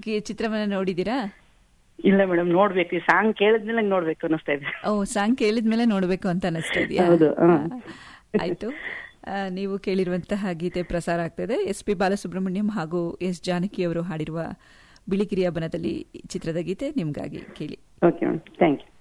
ಚಿತ್ರವನ್ನ ನೋಡಿದೀರಾ? ಇಲ್ಲ ಮೇಡಮ್, ನೋಡ್ಬೇಕು. ಈ ಸಾಂಗ್ ಕೇಳಿದ್ಮೇಲೆ ನಂಗೆ ನೋಡ್ಬೇಕು ಅನ್ನಿಸ್ತಾ ಇದೆ. ಸಾಂಗ್ ಕೇಳಿದ್ಮೇಲೆ ನೋಡ್ಬೇಕು ಅಂತ ಅನಿಸ್ತಾ ಇದೆಯಾ? ಹೌದು. ಆಯ್ತು. ನೀವು ಕೇಳಿರುವಂತಹ ಗೀತೆ ಪ್ರಸಾರ ಆಗ್ತದೆ. SP ಬಾಲಸುಬ್ರಹ್ಮಣ್ಯಂ ಹಾಗೂ S ಜಾನಕಿ ಅವರು ಹಾಡಿರುವ ಬಿಳಿಗಿರಿಯ ಬನದಲ್ಲಿ ಚಿತ್ರದ ಗೀತೆ ನಿಮ್ಗಾಗಿ ಕೇಳಿ. Okay ma'am, thank you.